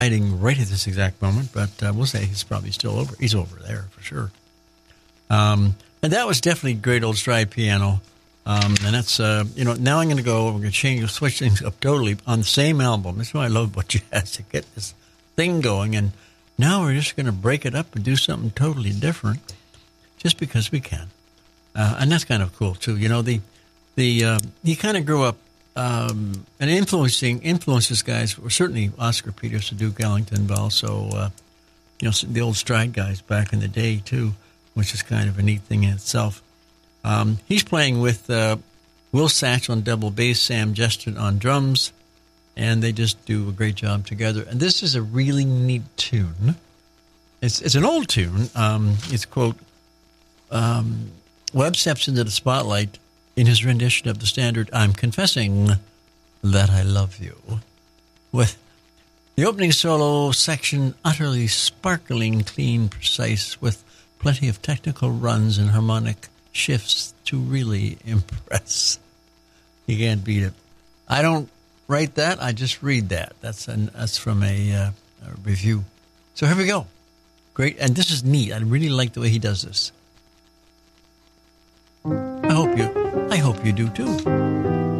hiding right at this exact moment, but we'll say he's probably still over. He's over there for sure. And that was definitely great old stride piano. And that's, now I'm going to go, we're going to switch things up totally on the same album. That's what I love about jazz, to get this thing going. And now we're just going to break it up and do something totally different just because we can. And that's kind of cool, too. He kind of grew up and influences guys. Certainly Oscar Peterson, Duke Ellington, but also, the old stride guys back in the day, too, which is kind of a neat thing in itself. He's playing with Will Satchel on double bass, Sam Justin on drums, and they just do a great job together. And this is a really neat tune. It's an old tune. It's, quote, Webb steps into the spotlight in his rendition of the standard, I'm Confessing That I Love You, with the opening solo section utterly sparkling, clean, precise, with plenty of technical runs and harmonic shifts to really impress. You can't beat it. I don't write that, I just read that. That's from a review. So here we go. Great, and this is neat. I really like the way he does this. I hope you do too.